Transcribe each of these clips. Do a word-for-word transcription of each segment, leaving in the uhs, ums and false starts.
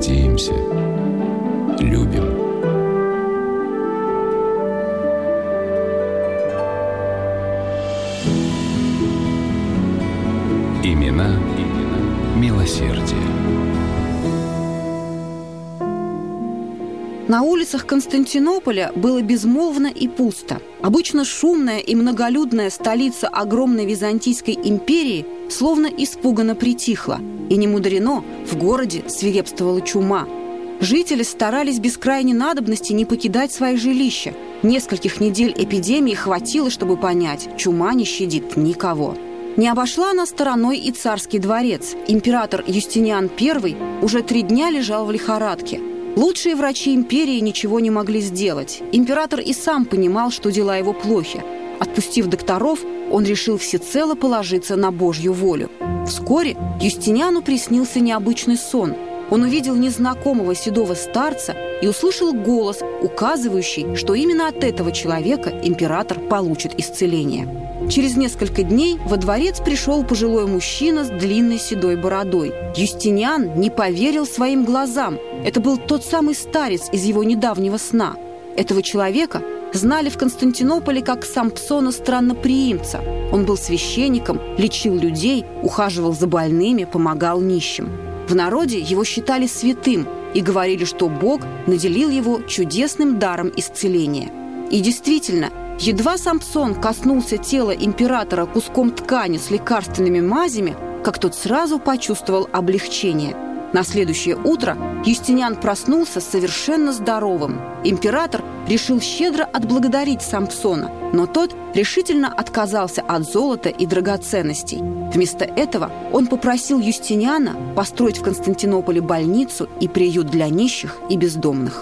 надеемся, любим. Имена, имена милосердия. На улицах Константинополя было безмолвно и пусто. Обычно шумная и многолюдная столица огромной Византийской империи словно испуганно притихла. И не мудрено, в городе свирепствовала чума. Жители старались без крайней надобности не покидать свои жилища. Нескольких недель эпидемии хватило, чтобы понять, чума не щадит никого. Не обошла она стороной и царский дворец. Император Юстиниан Первый уже три дня лежал в лихорадке. Лучшие врачи империи ничего не могли сделать. Император и сам понимал, что дела его плохи. Отпустив докторов, он решил всецело положиться на Божью волю. Вскоре Юстиниану приснился необычный сон. Он увидел незнакомого седого старца и услышал голос, указывающий, что именно от этого человека император получит исцеление. Через несколько дней во дворец пришел пожилой мужчина с длинной седой бородой. Юстиниан не поверил своим глазам. Это был тот самый старец из его недавнего сна. Этого человека знали в Константинополе как Сампсона Странноприимца. Он был священником, лечил людей, ухаживал за больными, помогал нищим. В народе его считали святым и говорили, что Бог наделил его чудесным даром исцеления. И действительно, едва Сампсон коснулся тела императора куском ткани с лекарственными мазями, как тот сразу почувствовал облегчение. На следующее утро Юстиниан проснулся совершенно здоровым. Император решил щедро отблагодарить Сампсона, но тот решительно отказался от золота и драгоценностей. Вместо этого он попросил Юстиниана построить в Константинополе больницу и приют для нищих и бездомных.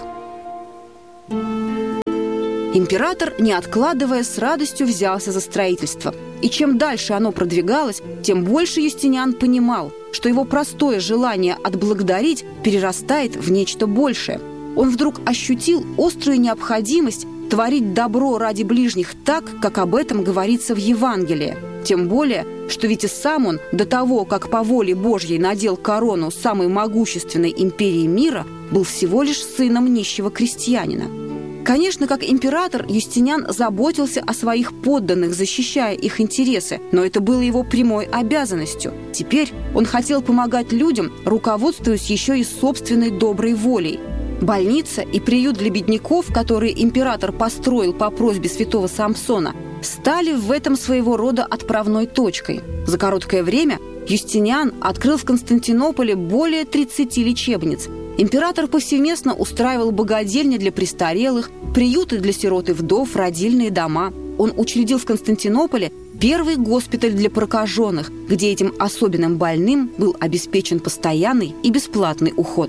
Император, не откладывая, с радостью взялся за строительство. И чем дальше оно продвигалось, тем больше Юстиниан понимал, что его простое желание отблагодарить перерастает в нечто большее. Он вдруг ощутил острую необходимость творить добро ради ближних так, как об этом говорится в Евангелии. Тем более, что ведь и сам он, до того, как по воле Божьей надел корону самой могущественной империи мира, был всего лишь сыном нищего крестьянина. Конечно, как император, Юстиниан заботился о своих подданных, защищая их интересы, но это было его прямой обязанностью. Теперь он хотел помогать людям, руководствуясь еще и собственной доброй волей. Больница и приют для бедняков, которые император построил по просьбе святого Сампсона, стали в этом своего рода отправной точкой. За короткое время Юстиниан открыл в Константинополе более тридцати лечебниц. Император повсеместно устраивал богадельни для престарелых, приюты для сирот и вдов, родильные дома. Он учредил в Константинополе первый госпиталь для прокаженных, где этим особенным больным был обеспечен постоянный и бесплатный уход.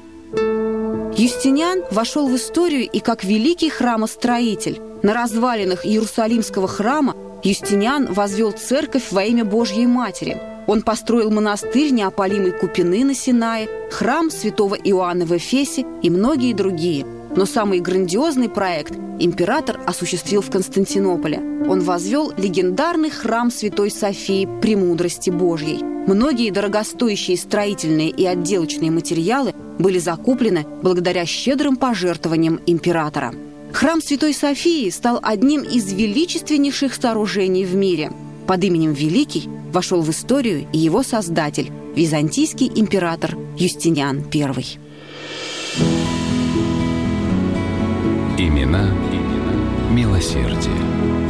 Юстиниан вошел в историю и как великий храмостроитель. На развалинах Иерусалимского храма Юстиниан возвел церковь во имя Божьей Матери. Он построил монастырь неопалимой Купины на Синае, храм святого Иоанна в Эфесе и многие другие. Но самый грандиозный проект император осуществил в Константинополе. Он возвел легендарный храм Святой Софии Премудрости Божьей. Многие дорогостоящие строительные и отделочные материалы были закуплены благодаря щедрым пожертвованиям императора. Храм Святой Софии стал одним из величественнейших сооружений в мире. Под именем Великий вошел в историю и его создатель, византийский император Юстиниан Первый. Имена, имена милосердия.